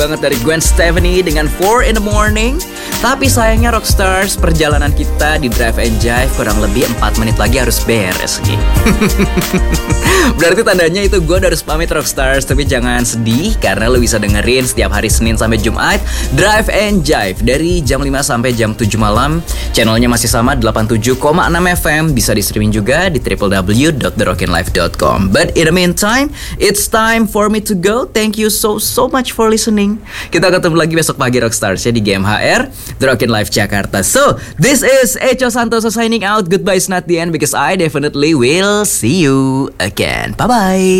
banget dari Gwen Stefani dengan 4 in the morning. Tapi sayangnya Rockstars, perjalanan kita di Drive and Jive kurang lebih 4 menit lagi harus beres nih. Berarti tandanya itu gue harus pamit Rockstars. Tapi jangan sedih karena lo bisa dengerin setiap hari Senin sampai Jumat Drive and Jive dari jam 5 sampai jam 7 malam. Channelnya masih sama 87,6 FM. Bisa di streaming juga di www.therockinlife.com. But in the meantime, it's time for me to go. Thank you so much for listening. Kita ketemu lagi besok pagi Rockstars ya di GMHR The Rockin' Life Jakarta. So, this is Echo Santoso signing out. Goodbye is not the end because I definitely will see you again. Bye-bye.